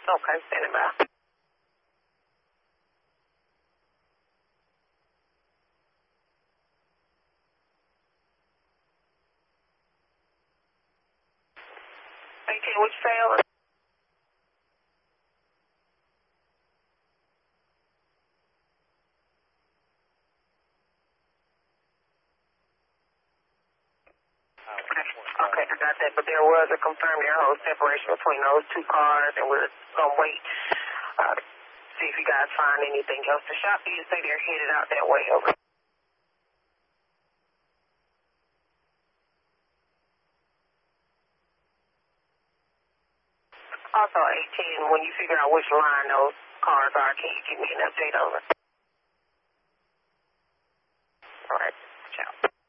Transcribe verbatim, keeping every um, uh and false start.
Okay, standing by. eighteen, what you say, over? Okay, I got that, but there was a confirmed air-hose separation between those two cars, and we're going to wait, uh, see if you guys find anything else. The shop, you say they're headed out that way, over. Also, eighteen, when you figure out which line those cars are, can you give me an update, over? All right, ciao.